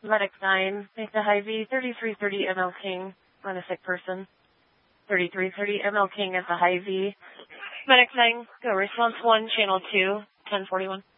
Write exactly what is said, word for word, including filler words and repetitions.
Medic nine, make the Hy-Vee thirty-three thirty M L King on a sick person. thirty-three thirty M L King at the Hy-Vee. Medic nine, go response one, channel two, ten forty-one.